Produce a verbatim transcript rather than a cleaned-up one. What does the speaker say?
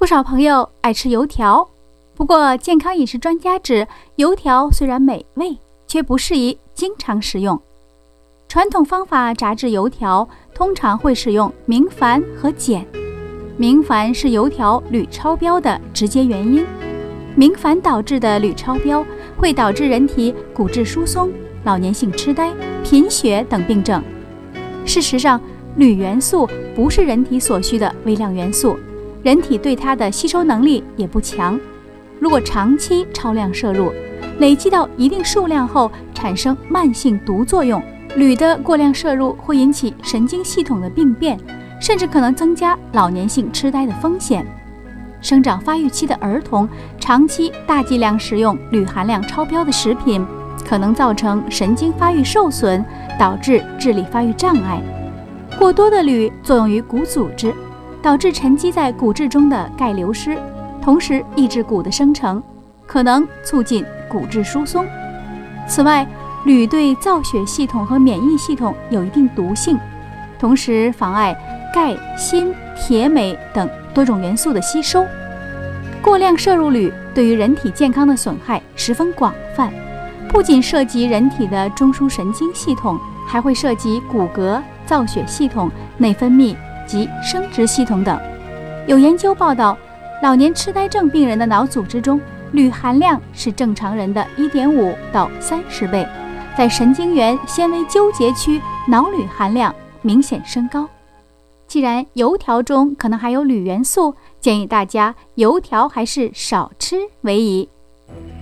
不少朋友爱吃油条，不过健康饮食专家指，油条虽然美味，却不适宜经常食用。传统方法炸制油条通常会使用明矾和碱，明矾是油条铝超标的直接原因。明矾导致的铝超标会导致人体骨质疏松、老年性痴呆、贫血等病症。事实上，铝元素不是人体所需的微量元素，人体对它的吸收能力也不强。如果长期超量摄入，累积到一定数量后产生慢性毒作用，铝的过量摄入会引起神经系统的病变，甚至可能增加老年性痴呆的风险。生长发育期的儿童长期大剂量食用铝含量超标的食品，可能造成神经发育受损，导致智力发育障碍。过多的铝作用于骨组织，导致沉积在骨质中的钙流失，同时抑制骨的生成，可能促进骨质疏松。此外，铝对造血系统和免疫系统有一定毒性，同时妨碍钙、锌、铁、镁等多种元素的吸收。过量摄入铝对于人体健康的损害十分广泛，不仅涉及人体的中枢神经系统，还会涉及骨骼、造血系统、内分泌及生殖系统等。有研究报道，老年痴呆症病人的脑组织中铝含量是正常人的 一点五到三十倍，在神经元纤维纠结区脑铝含量明显升高。既然油条中可能含有铝元素，建议大家油条还是少吃为宜。